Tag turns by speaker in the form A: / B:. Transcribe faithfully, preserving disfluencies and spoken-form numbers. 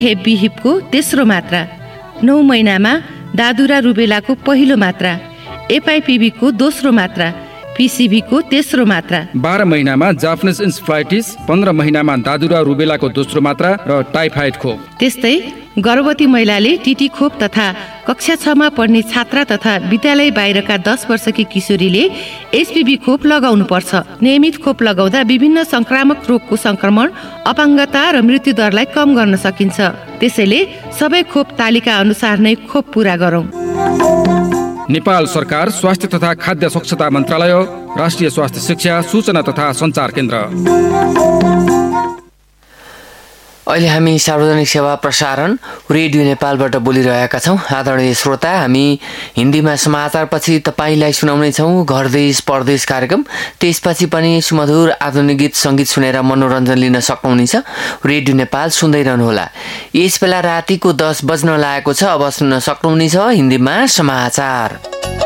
A: हेप be हिपको तेस्रो मात्रा, नौ महिनामा दादुरा रुबेलाको पहिलो मात्रा, एफआइपिभीको दोस्रो मात्रा, पिसिभीको तेस्रो मात्रा,
B: बाह्र महिनामा जापानिज इन्सेफ्लाइटिस, पन्ध्र महिनामा दादुरा रुबेलाको दोस्रो मात्रा र टाइफाइड खोप।
A: त्यस्तै गर्भवती महिलाले टिटी खोप तथा कक्षा छमा पढ्ने छात्रा तथा विद्यालय बाहिरका दस वर्षकी किशोरीले एचपिभी खोप लगाउनु पर्छ। नियमित खोप लगाउँदा विभिन्न संक्रामक रोगको संक्रमण, अपाङ्गता र मृत्यु दरलाई कम गर्न सकिन्छ। त्यसैले सबै खोप तालिका अनुसार नै खोप पूरा गरौँ।
B: नेपाल सरकार स्वास्थ्य तथा खाद्य स्वच्छता मन्त्रालय, राष्ट्रिय स्वास्थ्य शिक्षा, सूचना तथा सञ्चार केन्द्र।
C: अहिले हामी सार्वजनिक सेवा प्रसारण रेडियो नेपालबाट बोलिरहेका छौँ। आदरणीय श्रोता, हामी हिन्दीमा समाचारपछि तपाईँलाई सुनाउनेछौँ घर देश परदेश कार्यक्रम। त्यसपछि पनि सुमधुर आधुनिक गीत सङ्गीत सुनेर मनोरञ्जन लिन सक्नुहुनेछ। रेडियो नेपाल सुन्दै रहनुहोला। यस बेला रातिको दस बज्न लागेको छ। अब सुन्न सक्नुहुनेछ हिन्दीमा समाचार।